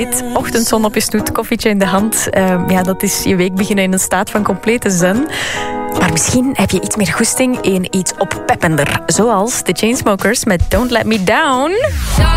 compleet. Ochtendzon op je snoet, koffietje in de hand. Dat is je week beginnen in een staat van complete zen. Maar misschien heb je iets meer goesting in iets oppeppender. Zoals de Chainsmokers met Don't Let Me Down.